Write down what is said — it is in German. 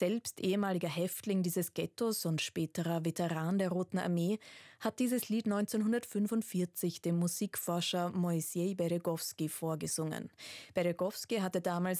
Selbst ehemaliger Häftling dieses Ghettos und späterer Veteran der Roten Armee hat dieses Lied 1945 dem Musikforscher Moisiej Beregowski vorgesungen. Beregowski hatte damals